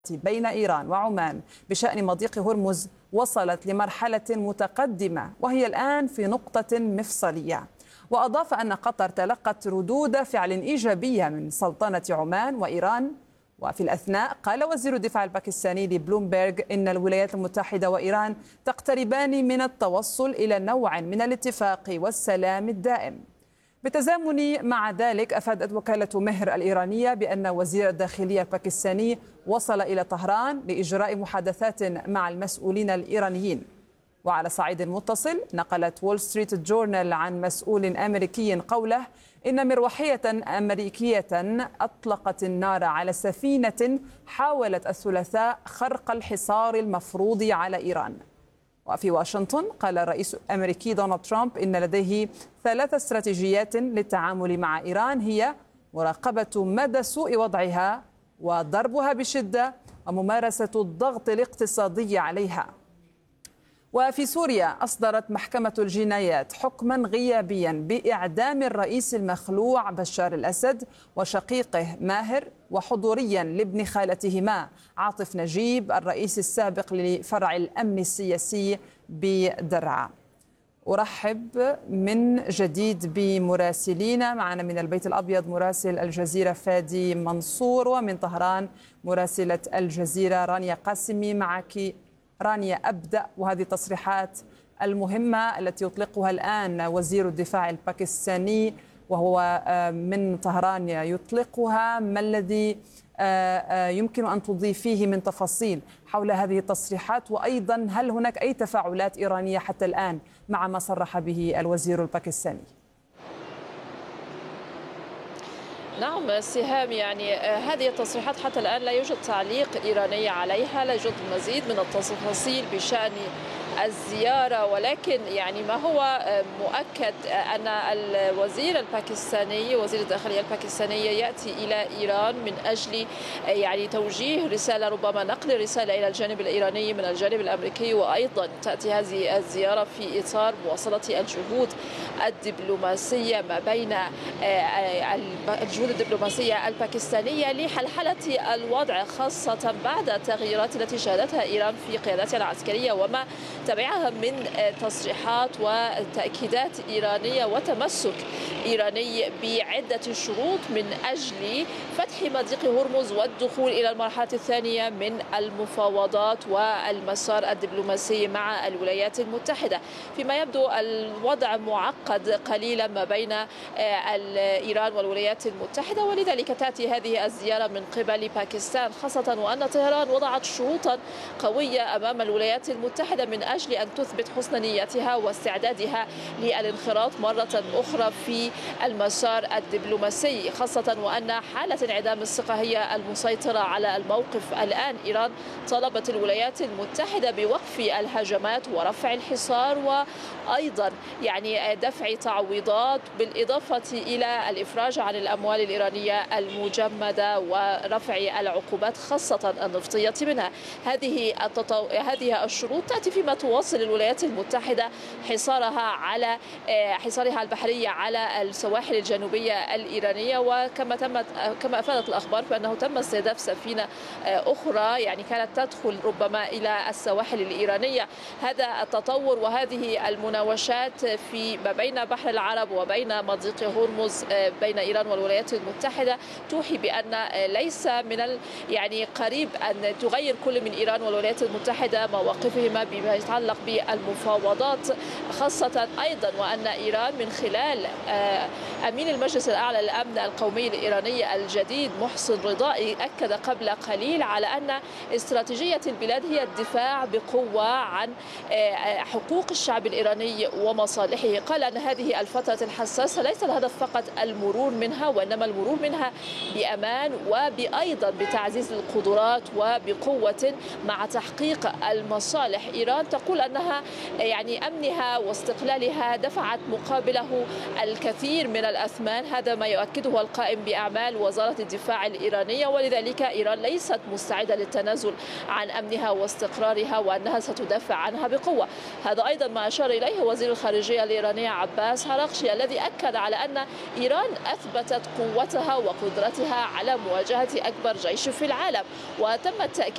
بين إيران وعمان بشأن مضيق هرمز وصلت لمرحلة متقدمة وهي الآن في نقطة مفصلية. وأضاف أن قطر تلقت ردود فعل إيجابية من سلطنة عمان وإيران. وفي الأثناء قال وزير الدفاع الباكستاني لبلومبرغ إن الولايات المتحدة وإيران تقتربان من التوصل إلى نوع من الاتفاق والسلام الدائم. بالتزامن مع ذلك أفادت وكالة مهر الإيرانية بأن وزير الداخلية الباكستاني وصل إلى طهران لإجراء محادثات مع المسؤولين الإيرانيين. وعلى صعيد متصل نقلت وول ستريت جورنال عن مسؤول أمريكي قوله إن مروحية أمريكية أطلقت النار على سفينة حاولت الثلاثاء خرق الحصار المفروض على إيران. وفي واشنطن قال الرئيس الأمريكي دونالد ترامب إن لديه 3 استراتيجيات للتعامل مع إيران هي مراقبة مدى سوء وضعها وضربها بشدة وممارسة الضغط الاقتصادي عليها. وفي سوريا أصدرت محكمة الجنايات حكما غيابيا بإعدام الرئيس المخلوع بشار الأسد وشقيقه ماهر وحضوريا لابن خالتهما عاطف نجيب الرئيس السابق لفرع الأمن السياسي بدرعا. أرحب من جديد بمراسلين معنا من البيت الأبيض مراسل الجزيرة فادي منصور ومن طهران مراسلة الجزيرة رانيا قاسمي. معك رانيا، أبدأ وهذه التصريحات المهمة التي يطلقها الآن وزير الدفاع الباكستاني وهو من طهران يطلقها، ما الذي يمكن أن تضيفيه من تفاصيل حول هذه التصريحات؟ وأيضا هل هناك أي تفاعلات إيرانية حتى الآن مع ما صرح به الوزير الباكستاني؟ نعم سهام، يعني هذه التصريحات حتى الآن لا يوجد تعليق إيراني عليها، لا يوجد مزيد من التفاصيل بشأن الزيارة، ولكن يعني ما هو مؤكد أن الوزير الباكستاني وزير الداخلية الباكستانية يأتي إلى إيران من أجل يعني توجيه رسالة، ربما نقل رسالة إلى الجانب الإيراني من الجانب الأمريكي، وأيضا تأتي هذه الزيارة في إطار مواصلة الجهود الدبلوماسية ما بين الجهود الدبلوماسية الباكستانية لحلحلة الوضع، خاصة بعد التغييرات التي شهدتها إيران في قيادتها العسكرية وما تبعها من تصريحات وتأكيدات إيرانية وتمسك إيراني بعدة شروط من أجل فتح مضيق هرمز والدخول إلى المرحلة الثانية من المفاوضات والمسار الدبلوماسي مع الولايات المتحدة. فيما يبدو الوضع معقد قليلا ما بين إيران والولايات المتحدة، ولذلك تأتي هذه الزيارة من قبل باكستان، خاصة وأن طهران وضعت شروطا قوية أمام الولايات المتحدة من أجل أن تثبت حسن نيتها واستعدادها للانخراط مرة أخرى في المسار الدبلوماسي، خاصة وأن حالة انعدام الثقة هي المسيطرة على الموقف الآن. إيران طلبت الولايات المتحدة بوقف الهجمات ورفع الحصار وأيضا يعني دفع تعويضات، بالإضافة إلى الإفراج عن الأموال الإيرانية المجمدة ورفع العقوبات خاصة النفطية منها. هذه الشروط تأتي فيما تواصل الولايات المتحدة حصارها البحري على السواحل الجنوبية الإيرانية، كما أفادت الأخبار فإنه تم استهداف سفينة أخرى يعني كانت تدخل ربما إلى السواحل الإيرانية. هذا التطور وهذه المناوشات في ما بين بحر العرب وبين مضيق هرمز بين إيران والولايات المتحدة توحي بأن ليس من يعني قريب أن تغير كل من إيران والولايات المتحدة مواقفهما بما يتعلق بالمفاوضات، خاصة أيضا وأن إيران من خلال أمين المجلس الأعلى للأمن القومي الإيراني الجديد محسن رضائي أكد قبل قليل على أن استراتيجية البلاد هي الدفاع بقوة عن حقوق الشعب الإيراني ومصالحه. قال أن هذه الفترة الحساسة ليس الهدف فقط المرور منها، وإنما المرور منها بأمان وأيضا بتعزيز القدرات وبقوة مع تحقيق المصالح. إيران تقول أنها يعني أمنها واستقلالها دفعت مقابله الكثير من الأثمان، هذا ما يؤكده القائم بأعمال وزارة الدفاع الإيرانية، ولذلك إيران ليست مستعدة للتنازل عن أمنها واستقرارها وأنها ستدافع عنها بقوة. هذا أيضا ما أشار إليه وزير الخارجية الإيرانية عباس هراغشي الذي أكد على أن إيران أثبتت قوتها وقدرتها على مواجهة أكبر جيش في العالم، وتم التأكيد